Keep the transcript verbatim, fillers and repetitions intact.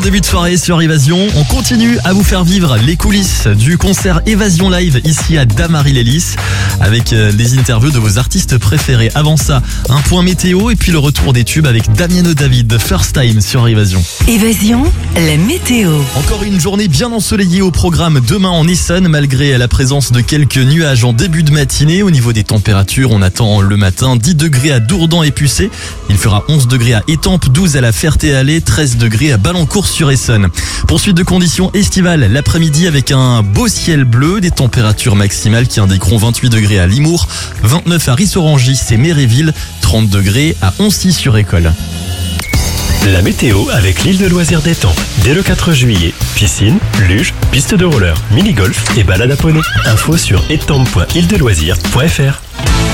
début de soirée sur Évasion. On continue à vous faire vivre les coulisses du concert Évasion Live ici à Damary-les-Lys avec des interviews de vos artistes préférés. Avant ça, un point météo et puis le retour des tubes avec Damiano David, First Time sur Évasion. Évasion, la météo. Encore une journée bien ensoleillée au programme demain en Essonne malgré la présence de quelques nuages en début de matinée. Au niveau des températures, on attend le matin dix degrés à Dourdan et Pucé. Il fera onze degrés à Étampes, douze à la Ferté-Alais, treize degrés à Ballancourt-sur-Essonne. Poursuite de conditions estivales l'après-midi avec un beau ciel bleu, des températures maximales qui indiqueront vingt-huit degrés à Limours, vingt-neuf à Rissorangis et Méréville, trente degrés à Oncy-sur-École. La météo avec l'île de loisirs d'Étampes. Dès le quatre juillet, piscine, luge, piste de roller, mini-golf et balade à poney. Info sur étampes point île de loisirs point f r.